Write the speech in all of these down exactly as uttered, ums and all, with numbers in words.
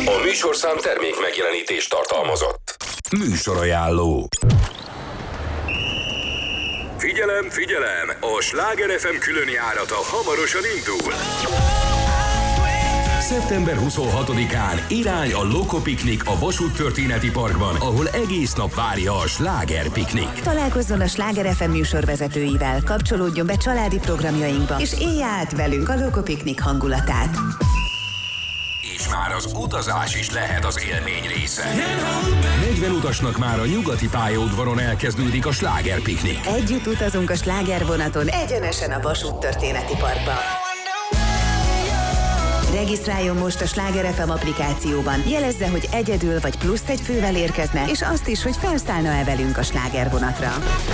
A műsorszám termék megjelenítést tartalmazott. Műsorajánló. Figyelem, figyelem! A Sláger ef em különjárata hamarosan indul. szeptember huszonhatodikán irány a Loco Piknik a Vasút Történeti Parkban, ahol egész nap várja a Sláger Piknik. Találkozzon a Sláger ef em műsorvezetőivel, kapcsolódjon be családi programjainkba, és élje át velünk a Loco Piknik hangulatát. És már az utazás is lehet az élmény része. negyven utasnak már a nyugati pályaudvaron elkezdődik a Sláger Piknik. Együtt utazunk a slágervonaton egyenesen a Vasút Történeti Parkba. Regisztráljon most a Sláger ef em applikációban, jelezze, hogy egyedül vagy plusz egy fővel érkezne, és azt is, hogy felszállna-e velünk a slágervonatra.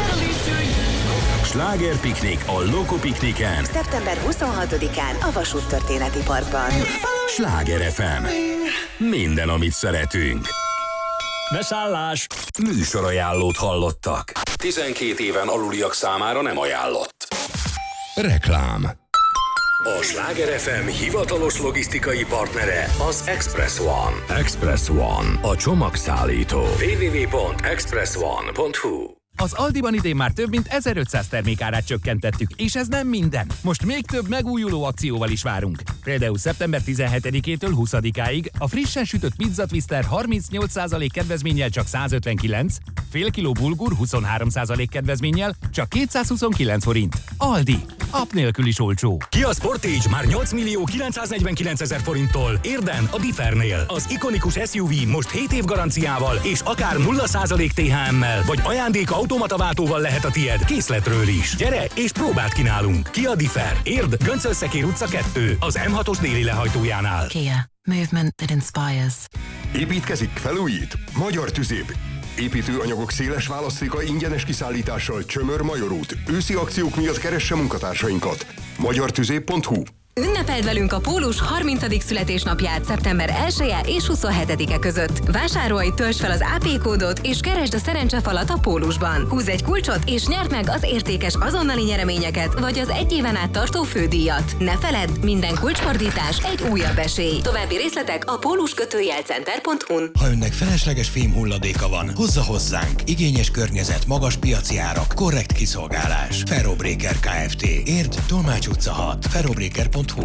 Sláger Piknik a Loco Pikniken. szeptember huszonhatodikán a Vasút Történeti Parkban. Sláger ef em. Minden, amit szeretünk. Beszállás! Műsorajánlót hallottak. tizenkét éven aluliak számára nem ajánlott. Reklám. A Sláger ef em hivatalos logisztikai partnere az Express One. Express One, a csomagszállító. double-u double-u double-u pont express one pont hu. Az Aldiban idén már több mint ezerötszáz termékárát csökkentettük, és ez nem minden. Most még több megújuló akcióval is várunk. Például szeptember tizenhetedikétől huszadikáig a frissen sütött pizza twister harmincnyolc százalék kedvezménnyel csak százötvenkilenc, fél kiló bulgur huszonhárom százalék kedvezménnyel csak kétszázhuszonkilenc forint. Aldi. App nélkül is olcsó. Kia Sportage már nyolc millió kilencszáznegyvenkilencezer forinttól. Érden a Differnél. Az ikonikus es u vé most hét év garanciával és akár nulla százalék té há emmel, vagy ajándék automataváltóval lehet a tied készletről is. Gyere és próbáld ki nálunk. Kia Differ. Érd, Göncölszekér utca kettő, az em hatos déli lehajtójánál. Kia. Movement that inspires. Építkezik, felújít. Magyar Tüzép. Építőanyagok széles választéka ingyenes kiszállítással Csömör-Major út. Őszi akciók miatt keresse munkatársainkat. magyar tüzép pont hu. Ünnepeld velünk a Pólus harmincadik születésnapját szeptember elseje és huszonhetedike között. Vásárolj, töltsd fel az á pé kódot és keresd a szerencsefalat a Pólusban. Húzz egy kulcsot és nyerd meg az értékes azonnali nyereményeket vagy az egy éven át tartó fődíjat. Ne feledd, minden kulcsfordítás egy újabb esély. További részletek a pólus kötőjel center pont hu-n. Ha önnek felesleges fém hulladéka van, hozza hozzánk. Igényes környezet, magas piaci árak, korrekt kiszolgálás. Ferrobreaker Kft. Érd, Tolmács utca hat. ferrobreaker pont hu.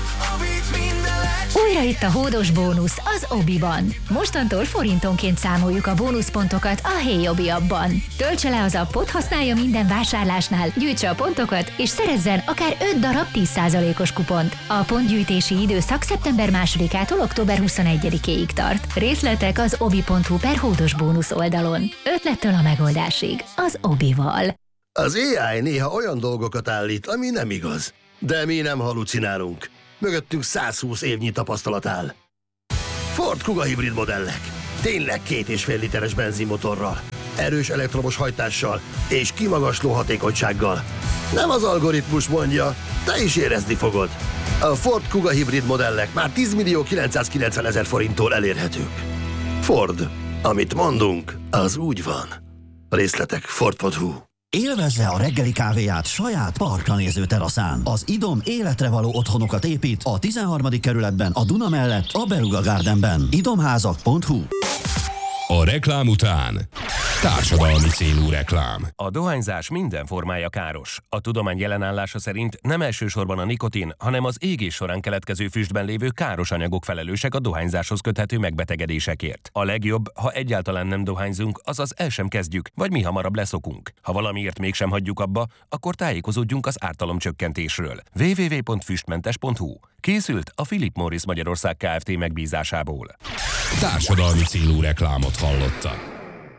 Újra itt a hódos bónusz az Obiban. Mostantól forintonként számoljuk a bónuszpontokat a Hey Obi appban. Töltse le az appot, használja minden vásárlásnál, gyűjtse a pontokat, és szerezzen akár öt darab tíz százalékos kupont. A pontgyűjtési időszak szeptember másodikától október huszonegyedikéig tart. Részletek az obi pont hu per hódos bónusz oldalon. Ötlettől a megoldásig. Az Obival. Az á i néha olyan dolgokat állít, ami nem igaz. De mi nem halucinálunk. Mögöttünk százhúsz évnyi tapasztalat áll. Ford Kuga hibrid modellek. Tényleg két és fél literes benzinmotorral, erős elektromos hajtással és kimagasló hatékonysággal. Nem az algoritmus mondja, te is érezni fogod. A Ford Kuga hibrid modellek már tíz millió kilencszázkilencvenezer forinttól elérhetők. Ford. Amit mondunk, az úgy van. Részletek ford pont hu. Élvezze a reggeli kávéját saját parkra néző teraszán. Az Idom életre való otthonokat épít a tizenharmadik kerületben, a Duna mellett, a Beluga Gardenben. idomházak pont hu. A reklám után társadalmi célú reklám. A dohányzás minden formája káros. A tudomány jelenállása szerint nem elsősorban a nikotin, hanem az égés során keletkező füstben lévő káros anyagok felelősek a dohányzáshoz köthető megbetegedésekért. A legjobb, ha egyáltalán nem dohányzunk, azaz el sem kezdjük, vagy mi hamarabb leszokunk. Ha valamiért mégsem hagyjuk abba, akkor tájékozódjunk az ártalomcsökkentésről. double-u double-u double-u pont füstmentes pont hu. Készült a Philip Morris Magyarország Kft. Megbízásából. Társadalmi célú reklámot hallottak.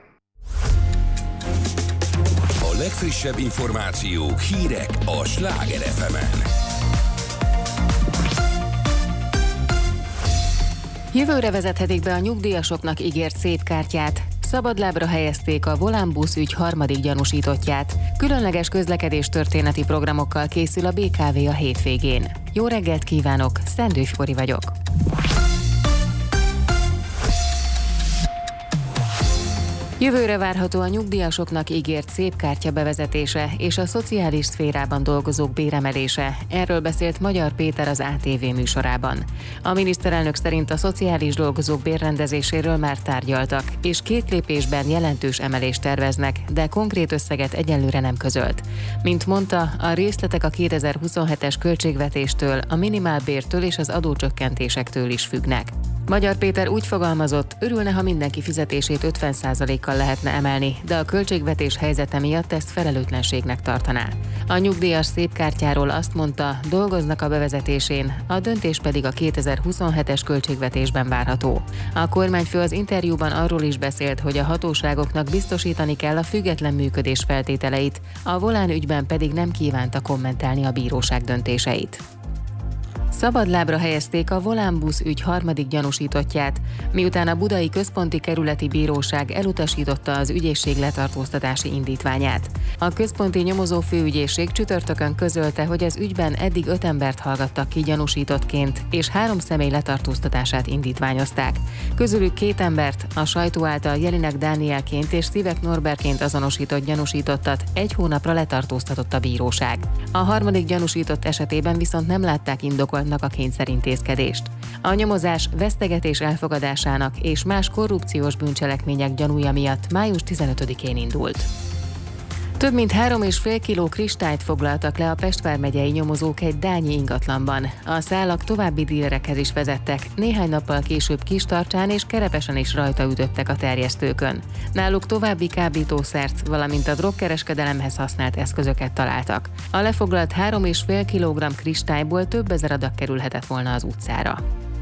A legfrissebb információk, hírek a Sláger ef emen. Jövőre vezethetik be a nyugdíjasoknak ígért szép kártyát. Szabadlábra helyezték a Volánbusz ügy harmadik gyanúsítottját. Különleges közlekedés-történeti programokkal készül a bé ká vé a hétvégén. Jó reggelt kívánok, Szendős Kori vagyok. Jövőre várható a nyugdíjasoknak ígért szépkártya bevezetése és a szociális szférában dolgozók béremelése. Erről beszélt Magyar Péter az á té vé műsorában. A miniszterelnök szerint a szociális dolgozók bérrendezéséről már tárgyaltak, és két lépésben jelentős emelést terveznek, de konkrét összeget egyelőre nem közölt. Mint mondta, a részletek a kétezer-huszonhetes költségvetéstől, a minimálbértől és az adócsökkentésektől is függnek. Magyar Péter úgy fogalmazott, örülne, ha mindenki fizetését ötven százalékkal lehetne emelni, de a költségvetés helyzete miatt ezt felelőtlenségnek tartaná. A nyugdíjas szépkártyáról azt mondta, dolgoznak a bevezetésén, a döntés pedig a kétezer-huszonhetes költségvetésben várható. A kormányfő az interjúban arról is beszélt, hogy a hatóságoknak biztosítani kell a független működés feltételeit, a Volán ügyben pedig nem kívánta kommentálni a bíróság döntéseit. Szabadlábra helyezték a Volán busz ügy harmadik gyanúsítottját, miután a Budai Központi Kerületi Bíróság elutasította az ügyészség letartóztatási indítványát. A központi nyomozó főügyészség csütörtökön közölte, hogy az ügyben eddig öt embert hallgattak ki gyanúsítottként, és három személy letartóztatását indítványozták. Közülük két embert, a sajtó által Jelinek Dánielként és Szivek Norbertként azonosított gyanúsítottat egy hónapra letartóztatott a bíróság. A harmadik gyanúsított esetében viszont nem látták indokoltnak a kényszerintézkedést. A nyomozás vesztegetés elfogadásának és más korrupciós bűncselekmények gyanúja miatt május tizenötödikén indult. Több mint három és fél kiló kristályt foglaltak le a Pest vármegyei nyomozók egy dányi ingatlanban. A szálak további dílerekhez is vezettek, néhány nappal később Kistarcsán és Kerepesen is rajta ütöttek a terjesztőkön. Náluk további kábítószert, valamint a drogkereskedelemhez használt eszközöket találtak. A lefoglalt három és fél kilogramm kristályból több ezer adag kerülhetett volna az utcára.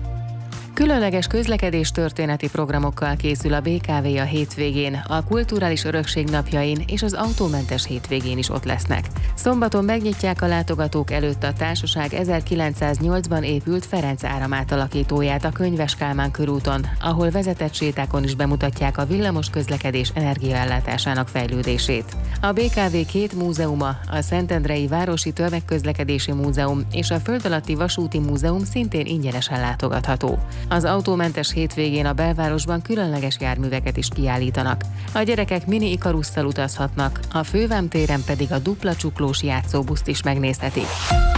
Különleges közlekedés történeti programokkal készül a bé ká vé a hétvégén, a kulturális örökség napjain és az autómentes hétvégén is ott lesznek. Szombaton megnyitják a látogatók előtt a társaság ezerkilencszáznyolcban épült Ferenc áramátalakítóját a Könyves Kálmán körúton, ahol vezetett sétákon is bemutatják a villamos közlekedés energiaellátásának fejlődését. A bé ká vé két múzeuma, a Szentendrei Városi Tömegközlekedési Múzeum és a Földalatti Vasúti Múzeum szintén ingyenesen látogatható. Az autómentes hétvégén a belvárosban különleges járműveket is kiállítanak. A gyerekek mini Ikarusszal utazhatnak, a Fővám téren pedig a dupla csuklós játszóbuszt is megnézhetik.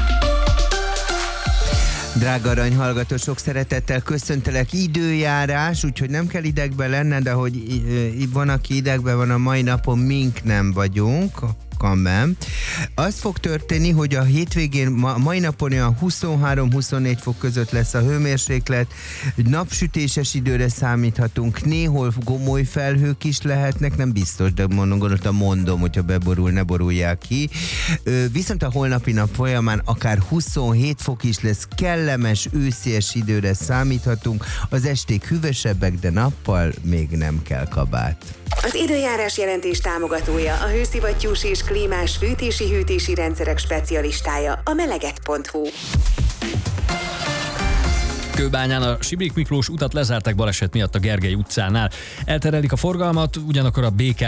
Drága aranyhallgató, sok szeretettel köszöntelek, időjárás, úgyhogy nem kell idegbe lenned, de hogy van, aki idegben van, a mai napon mink nem vagyunk. Kamben. Az fog történni, hogy a hétvégén, ma, mai napon olyan huszonhárom-huszonnégy fok között lesz a hőmérséklet, napsütéses időre számíthatunk, néhol gomoly felhők is lehetnek, nem biztos, de mondom, gondoltam mondom, hogyha beborul, ne borulják ki. Viszont a holnapi nap folyamán akár huszonhét fok is lesz, kellemes őszies időre számíthatunk, az esték hűvösebbek, de nappal még nem kell kabát. Az időjárás jelentés támogatója a hőszivattyús és klímás fűtési-hűtési rendszerek specialistája, a meleget pont hu. Kőbányán a Sibrik Miklós utat lezárták baleset miatt a Gergely utcánál. Elterelik a forgalmat, ugyanakkor a bé ká